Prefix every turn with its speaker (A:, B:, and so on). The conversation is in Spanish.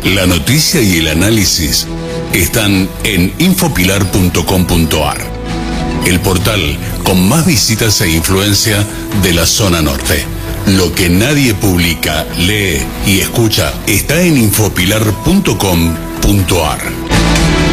A: La noticia y el análisis están en infopilar.com.ar, el portal con más visitas e influencia de la zona norte. Lo que nadie publica, lee y escucha está en infopilar.com.ar.